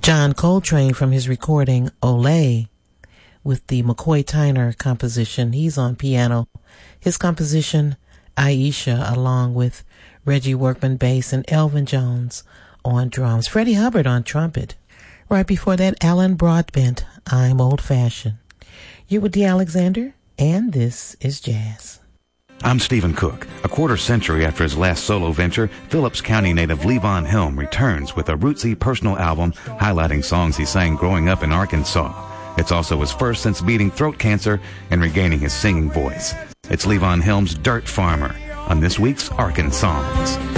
John Coltrane from his recording Olé with the McCoy Tyner composition. He's on piano. His composition Aisha, along with Reggie Workman bass and Elvin Jones on drums. Freddie Hubbard on trumpet. Right before that, Alan Broadbent, I'm Old Fashioned. You're with Dee Alexander, and this is Jazz. I'm Stephen Cook. A quarter century after his last solo venture, Phillips County native Levon Helm returns with a rootsy personal album highlighting songs he sang growing up in Arkansas. It's also his first since beating throat cancer and regaining his singing voice. It's Levon Helm's Dirt Farmer on this week's Arkansas Songs.